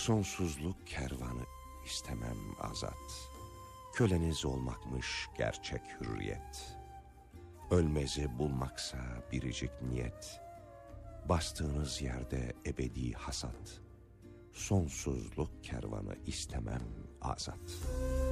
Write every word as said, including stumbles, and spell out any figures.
Sonsuzluk kervanı istemem azat. Köleniz olmakmış gerçek hürriyet. Ölmezi bulmaksa biricik niyet. Bastığınız yerde ebedi hasat. Sonsuzluk kervanı istemem azat.